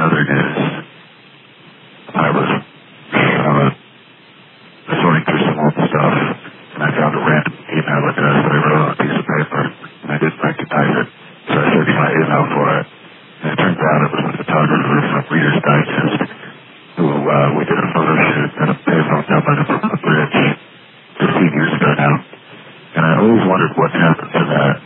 other news, I was sorting through some old stuff, and I found a random email address that I wrote on a piece of paper, and I didn't recognize it, so I searched my email for it. And it turns out it was a photographer from Reader's Digest, who we did a photo shoot at a payphone down by the Brooklyn Bridge 15 years ago now. And I always wondered what happened to that.